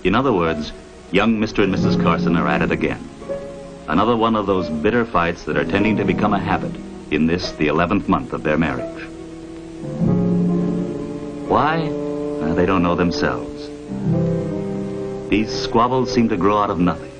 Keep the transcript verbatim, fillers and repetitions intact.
In other words, young Mister and Missus Carson are at it again. Another one of those bitter fights that are tending to become a habit in this, the eleventh month of their marriage. Why? Uh, they don't know themselves. These squabbles seem to grow out of nothing.